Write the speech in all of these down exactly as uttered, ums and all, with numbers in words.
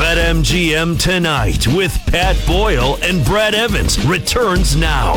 BetMGM Tonight with Pat Boyle and Brad Evans returns now.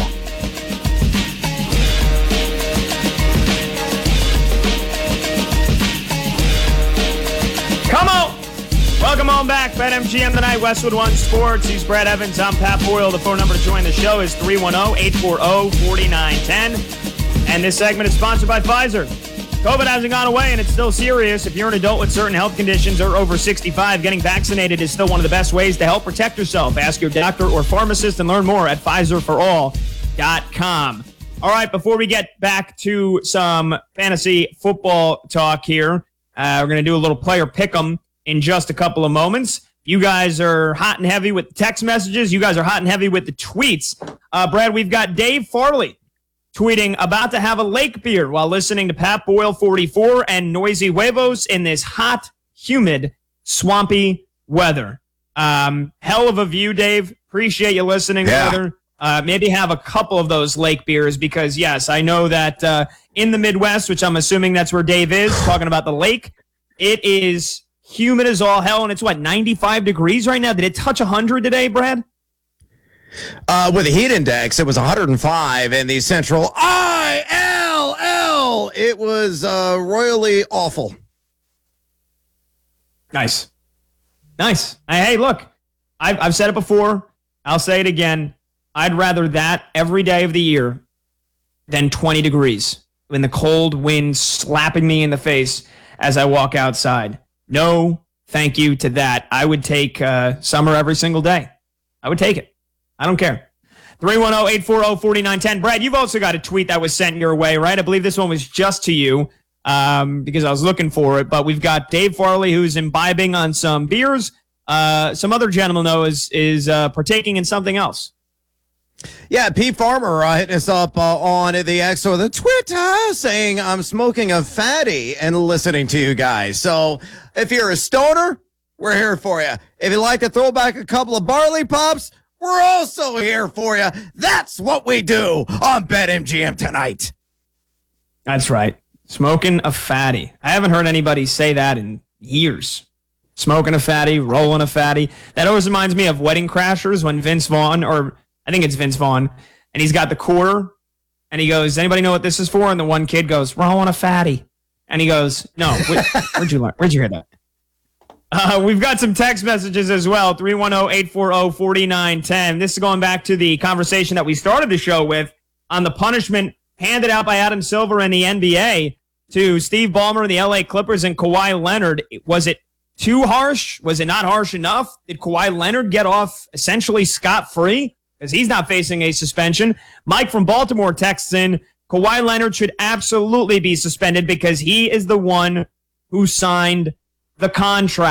Come on! Welcome on back. BetMGM Tonight, Westwood One Sports. He's Brad Evans. I'm Pat Boyle. The phone number to join the show is three one zero, eight four zero, four nine one zero. And this segment is sponsored by Pfizer. COVID hasn't gone away, and it's still serious. If you're an adult with certain health conditions or over sixty-five, getting vaccinated is still one of the best ways to help protect yourself. Ask your doctor or pharmacist and learn more at Pfizer for all dot com. All right, before we get back to some fantasy football talk here, uh, we're going to do a little player pick'em in just a couple of moments. You guys are hot and heavy with the text messages. You guys are hot and heavy with the tweets. Uh, Brad, we've got Dave Farley tweeting about to have a lake beer while listening to Pat Boyle forty-four and Noisy Huevos in this hot, humid, swampy weather. Um, hell of a view, Dave. Appreciate you listening, yeah. brother. Uh, maybe have a couple of those lake beers because, yes, I know that uh, in the Midwest, which I'm assuming that's where Dave is, talking about the lake, it is humid as all hell, and it's, what, ninety-five degrees right now? Did it touch one hundred today, Brad? Uh, with the heat index, it was one hundred five in the central I L L. It was uh, royally awful. Nice. Nice. Hey, look, I've, I've said it before. I'll say it again. I'd rather that every day of the year than twenty degrees when the cold wind slapping me in the face as I walk outside. No, thank you to that. I would take uh, summer every single day. I would take it. I don't care. three one zero, eight four zero, four nine one zero. Brad, you've also got a tweet that was sent your way, right? I believe this one was just to you um, because I was looking for it. But we've got Dave Farley, who's imbibing on some beers. Uh, some other gentleman, though, is, is uh, partaking in something else. Yeah, Pete Farmer uh, hitting us up uh, on the X or the Twitter saying, I'm smoking a fatty and listening to you guys. So if you're a stoner, we're here for you. If you like to throw back a couple of barley pops, we're also here for you. That's what we do on BetMGM Tonight. That's right. Smoking a fatty. I haven't heard anybody say that in years. Smoking a fatty, rolling a fatty. That always reminds me of Wedding Crashers when Vince Vaughn, or I think it's Vince Vaughn, and he's got the quarter, and he goes, anybody know what this is for? And the one kid goes, rolling a fatty. And he goes, no, where, where'd you learn? Where'd you hear that? Uh, we've got some text messages as well, three one zero, eight four zero, four nine one zero. This is going back to the conversation that we started the show with on the punishment handed out by Adam Silver and the N B A to Steve Ballmer and the L A Clippers and Kawhi Leonard. Was it too harsh? Was it not harsh enough? Did Kawhi Leonard get off essentially scot-free? Because he's not facing a suspension. Mike from Baltimore texts in, Kawhi Leonard should absolutely be suspended because he is the one who signed the contract.